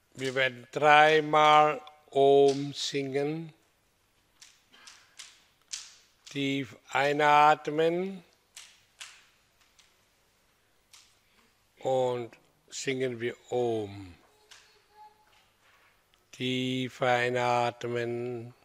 Wir werden dreimal Om singen. Tief einatmen und singen wir Om. Tief einatmen